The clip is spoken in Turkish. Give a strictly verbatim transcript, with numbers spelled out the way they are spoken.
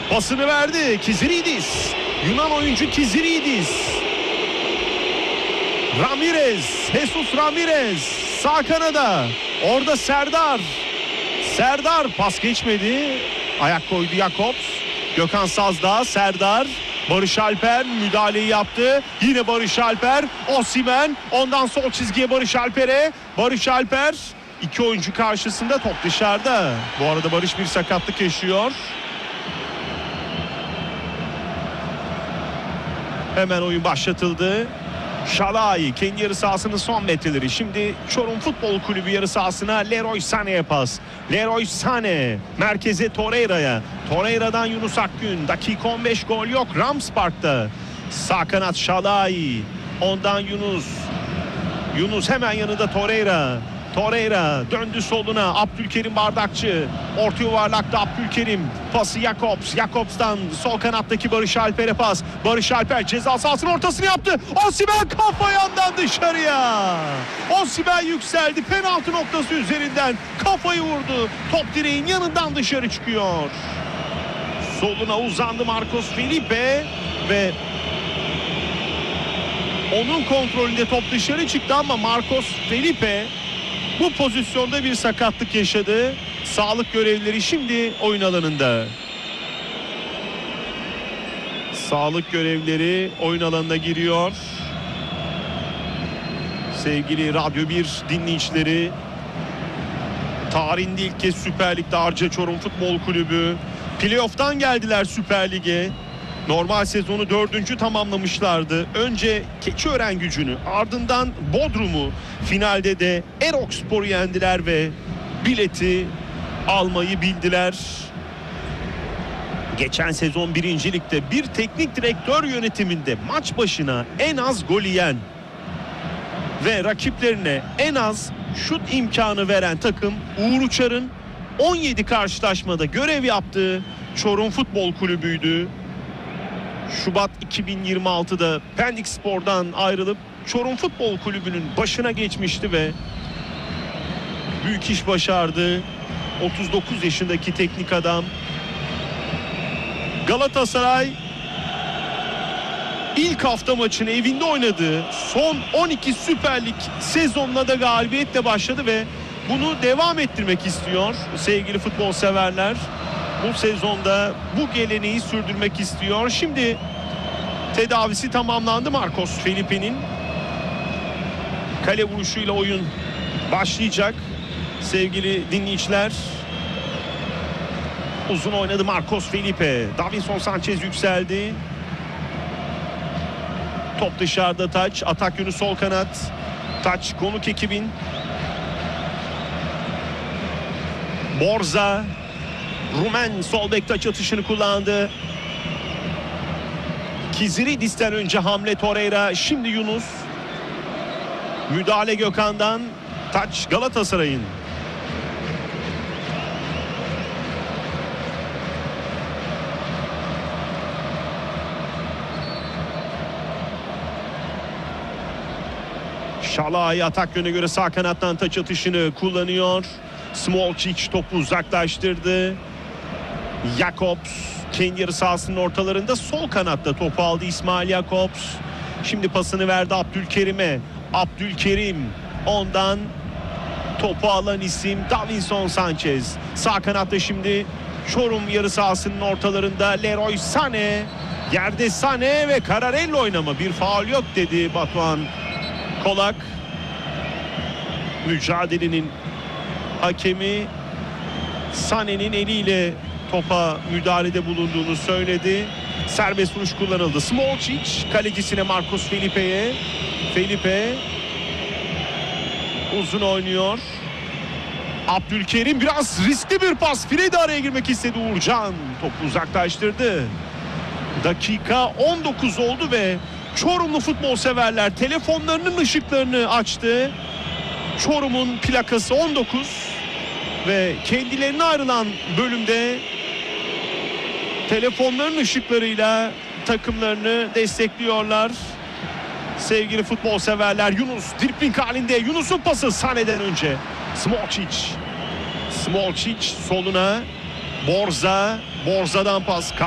Pasını verdi. Kiziridis. Yunan oyuncu Kiziridis. Ramirez. Jesus Ramirez. Sağ kanada. Orada Serdar. Serdar pas geçmedi. Ayak koydu Jakobs. Gökhan Sazdağ. Serdar. Barış Alper müdahaleyi yaptı. Yine Barış Alper. Osimhen. Ondan sol çizgiye Barış Alper'e. Barış Alper. İki oyuncu karşısında, top dışarıda. Bu arada Barış bir sakatlık yaşıyor. Hemen oyun başlatıldı. Şalai kendi yarı sahasının son metreleri. Şimdi Çorum Futbol Kulübü yarı sahasına Leroy Sané'ye pas. Leroy Sané merkeze Torreira'ya. Torreira'dan Yunus Akgün. Dakika on beş, gol yok Rams Park'ta. Sağ kanat Şalai. Ondan Yunus. Yunus hemen yanında Torreira. Torreira döndü soluna. Abdülkerim Bardakçı. Orta yuvarlakta Abdülkerim. Pası Jakobs. Jakobs'tan sol kanattaki Barış Alper'e pas. Barış Alper ceza sahasının ortasını yaptı. Osimhen kafa yandan dışarıya. Osimhen yükseldi. Penaltı noktası üzerinden kafayı vurdu. Top direğin yanından dışarı çıkıyor. Soluna uzandı Marcos Felipe ve onun kontrolünde top dışarı çıktı ama Marcos Felipe bu pozisyonda bir sakatlık yaşadı. Sağlık görevlileri şimdi oyun alanında. Sağlık görevlileri oyun alanına giriyor. Sevgili Radyo bir dinleyicileri, tarihinde ilk kez Süper Lig'de Arca Çorum Futbol Kulübü playoff'tan geldiler Süper Lig'e. Normal sezonu dördüncü tamamlamışlardı. Önce Keçiören-Gücü'nü, ardından Bodrum'u, finalde de Erokspor'u yendiler ve bileti almayı bildiler. Geçen sezon birinci Lig'de bir teknik direktör yönetiminde maç başına en az gol yiyen ve rakiplerine en az şut imkanı veren takım Uğur Uçar'ın on yedi karşılaşmada görev yaptığı Çorum Futbol Kulübü'ydü. Şubat iki bin yirmi altıda Pendik Spor'dan ayrılıp Çorum Futbol Kulübü'nün başına geçmişti ve büyük iş başardı. otuz dokuz yaşındaki teknik adam. Galatasaray ilk hafta maçını evinde oynadı. Son on iki Süper Lig sezonuna da galibiyetle başladı ve bunu devam ettirmek istiyor sevgili futbol severler. Bu sezonda bu geleneği sürdürmek istiyor. Şimdi tedavisi tamamlandı Marcos Felipe'nin. Kale vuruşuyla oyun başlayacak sevgili dinleyiciler. Uzun oynadı Marcos Felipe. Davinson Sanchez yükseldi. Top dışarıda, taç. Atak yönü sol kanat. Taç konuk ekibin. Borza. Rumen sol bek taç atışını kullandı. Kiziridis'ten önce hamle Torreira. Şimdi Yunus. Müdahale Gökhan'dan. Taç Galatasaray'ın. Şalai atak yönüne göre sağ kanattan taç atışını kullanıyor. Smolcic topu uzaklaştırdı. Jakobs kendi yarı sahasının ortalarında sol kanatta topu aldı İsmail Jakobs. Şimdi pasını verdi Abdülkerim'e. Abdülkerim ondan topu alan isim Davinson Sanchez. Sağ kanatta şimdi Çorum yarı sahasının ortalarında Leroy Sané. Yerde Sané ve Cararello oynama. Bir faul yok dedi Batuhan Kolak. Mücadelenin hakemi Sané'nin eliyle topa müdahalede bulunduğunu söyledi. Serbest vuruş kullanıldı. Smolcic kalecisine Marcos Felipe'ye. Felipe uzun oynuyor. Abdülkerim biraz riskli bir pas. Fire de araya girmek istedi Uğurcan. Topu uzaklaştırdı. Dakika on dokuz oldu ve Çorumlu futbol severler telefonlarının ışıklarını açtı. Çorum'un plakası on dokuz ve kendilerine ayrılan bölümde telefonların ışıklarıyla takımlarını destekliyorlar. Sevgili futbol severler, Yunus dribling halinde. Yunus'un pası Sané'den önce. Smolcic. Smolcic soluna. Borza. Borza'dan pas.